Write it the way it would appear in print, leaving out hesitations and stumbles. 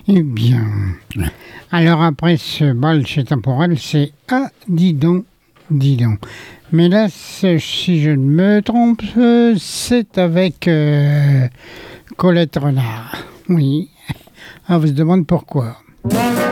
Eh bien, alors après ce bal chez Temporel, c'est Ah, dis donc, dis donc. Mais là, si je ne me trompe, c'est avec Colette Renard. Oui, on se demande pourquoi.